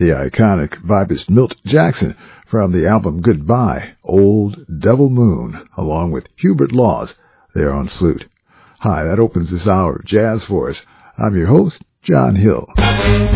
The iconic vibist Milt Jackson from the album Goodbye, Old Devil Moon, along with Hubert Laws there on flute. Hi, that opens this hour of jazz for us. I'm your host, John Hill.